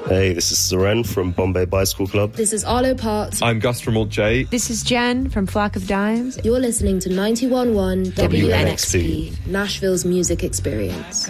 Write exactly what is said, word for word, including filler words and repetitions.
Hey, this is Seren from Bombay Bicycle Club. This is Arlo Parks. I'm Gus from Alt J. This is Jen from Flock of Dimes. You're listening to ninety-one point one W N X P, W N X P, Nashville's music experience.